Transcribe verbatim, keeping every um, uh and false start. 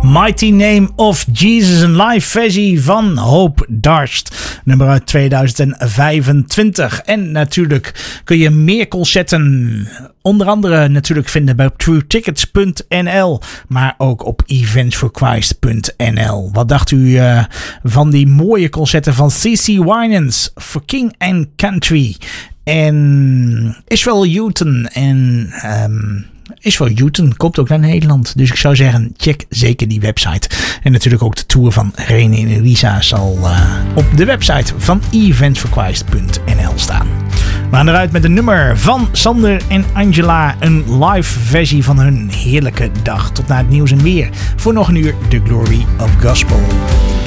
Mighty Name of Jesus, een live versie van Hope Darst, nummer uit tweeduizend vijfentwintig. En natuurlijk kun je meer concerten onder andere natuurlijk vinden bij true tickets punt n l, maar ook op events for christ punt n l. Wat dacht u uh, van die mooie concerten van C C Winans, For King and Country en Israel Houghton en um, Israel Houghton komt ook naar Nederland. Dus ik zou zeggen, check zeker die website. En natuurlijk ook de tour van René en Elisa zal uh, op de website van events for christ punt n l staan. We gaan eruit met een nummer van Sander en Angela. Een live versie van hun heerlijke dag. Tot na het nieuws en weer. Voor nog een uur The Glory of Gospel.